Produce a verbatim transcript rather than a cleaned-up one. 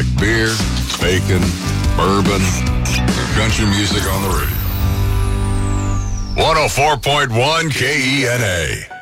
like beer, bacon, bourbon, country music on the radio. one oh four point one K E N A.